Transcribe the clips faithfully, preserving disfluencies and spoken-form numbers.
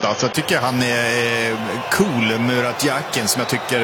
Då. Så jag tycker han är cool, Murat Yakin, som jag tycker...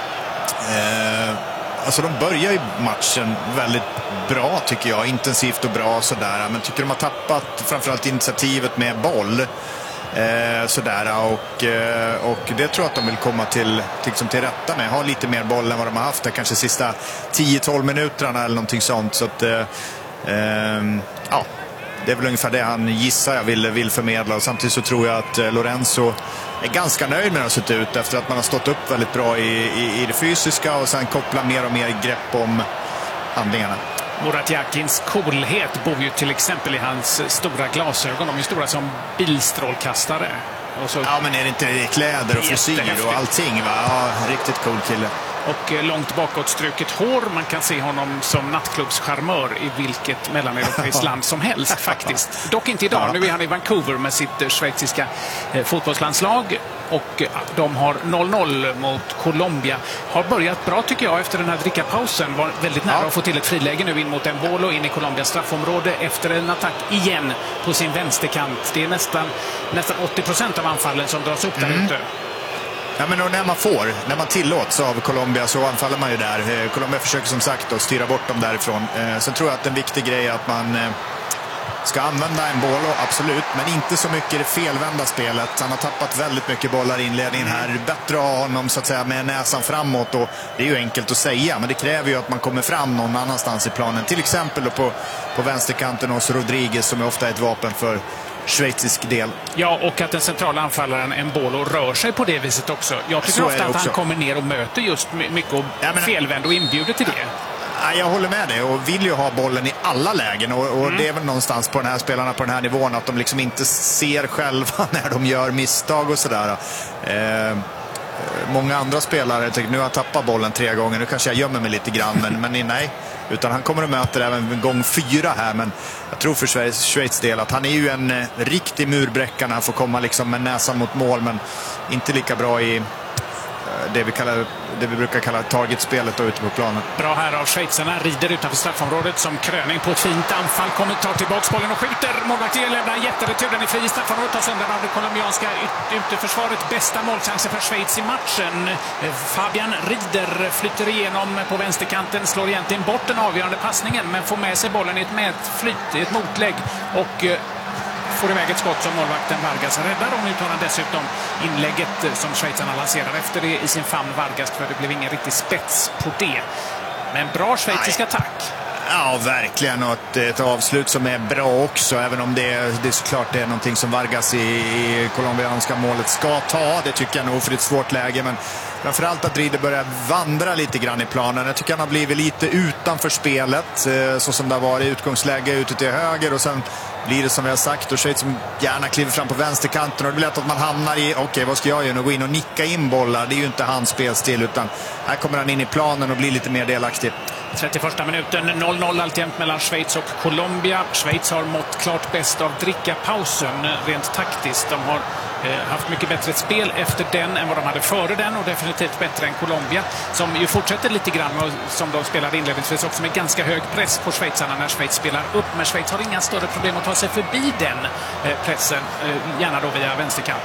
Eh, alltså de börjar ju matchen väldigt bra, tycker jag. Intensivt och bra sådär. Men tycker de har tappat framförallt initiativet med boll. Eh, sådär. Och, eh, och det tror jag att de vill komma till, liksom till rätta med. Ha lite mer boll än vad de har haft. Kanske sista tio tolv minuterna eller någonting sånt. Så att... Eh, eh, ja... Det är väl ungefär det han gissar jag vill, vill förmedla. Och samtidigt så tror jag att Lorenzo är ganska nöjd med hur det har sett ut efter att man har stått upp väldigt bra i, i, i det fysiska och sen koppla mer och mer grepp om handlingarna. Murat Yakins coolhet bor ju till exempel i hans stora glasögon. De är stora som bilstrålkastare. Och så... Ja, men är det inte kläder och frisyr och allting, va? Ja, riktigt cool kille. Och långt bakåtstruket hår. Man kan se honom som nattklubbscharmör i vilket mellaneuropeiskt land som helst faktiskt. Dock inte idag. Nu är han i Vancouver med sitt schweiziska fotbollslandslag. Och de har noll noll mot Colombia. Har börjat bra tycker jag efter den här drickapausen. Var väldigt nära ja. att få till ett friläge nu in mot en boll och in i Colombias straffområde efter en attack igen på sin vänsterkant. Det är nästan, nästan åttio procent av anfallen som dras upp mm. där ute. Ja, men när man får, när man tillåts av Colombia så anfaller man ju där. Colombia försöker som sagt att styra bort dem därifrån. Sen tror jag att en viktig grej är att man ska använda en boll, absolut, men inte så mycket i det felvända spelet. Han har tappat väldigt mycket bollar i inledningen här. Bättre att ha honom så att säga med näsan framåt, och det är ju enkelt att säga, men det kräver ju att man kommer fram någon annanstans i planen. Till exempel på, på vänsterkanten hos Rodriguez, som är ofta ett vapen för schweizisk del. Ja, och att den centrala anfallaren Embolo rör sig på det viset också. Jag tycker så ofta att också. han kommer ner och möter just mycket och ja, men... felvänd och inbjuder till det. Ja, jag håller med dig och vill ju ha bollen i alla lägen, och, och mm. det är väl någonstans på den här spelarna på den här nivån att de liksom inte ser själva när de gör misstag och sådär. Eh, många andra spelare tycker nu har jag tappat bollen tre gånger, nu kanske jag gömmer mig lite grann, men, men nej. Utan han kommer att möta även gång fyra här. Men jag tror för Schweiz, Schweiz del att han är ju en eh, riktig murbräcka när han får komma liksom med näsan mot mål. Men inte lika bra i eh, det, vi kallar, det vi brukar kalla targetspelet ute på planen. Bra här av schweizarna. Rider utanför straffområdet som kröning på ett fint anfall. Kommer tar tillbaka bollen och skjuter. Målvakten lämnar jättereturen i fri straffområdet. Tas undan av det colombianska uteförsvaret. Bästa målchansen för Schweiz i matchen. Fabian Rieder flyter igenom på vänsterkanten. Slår egentligen bort den avgörande passningen, men får med sig bollen i ett mätflyt, i ett motlägg. Och får iväg ett skott som målvakten Vargas räddar. Och nu tar han dessutom inlägget som schweizarna lanserar efter det i sin famn Vargas, för det blev ingen riktig spets på det. Men bra schweizisk attack. Ja, verkligen. Och ett, ett avslut som är bra också, även om det, det är såklart det är någonting som Vargas i, i colombianska målet ska ta. Det tycker jag nog, för ett svårt läge. Men framförallt att Rieder börjar vandra lite grann i planen. Jag tycker han har blivit lite utanför spelet, så som det har varit i utgångsläge ute till höger, och sen blir det som vi har sagt, och Schweiz som gärna kliver fram på vänsterkanten, och det blir lätt att man hamnar i okej, okay, vad ska jag göra nu? Gå in och nicka in bollar. Det är ju inte hans spelstil, utan här kommer han in i planen och blir lite mer delaktig. trettioförsta minuten, noll noll alltjämt mellan Schweiz och Colombia. Schweiz har mått klart bäst av drickapausen rent taktiskt. De har eh, haft mycket bättre spel efter den än vad de hade före den, och definitivt bättre än Colombia, som ju fortsätter lite grann med, som de spelade inledningsvis också, med ganska hög press på schweizarna när Schweiz spelar upp. Men Schweiz har inga större problem att ta sig förbi den eh, pressen, eh, gärna då via vänsterkant.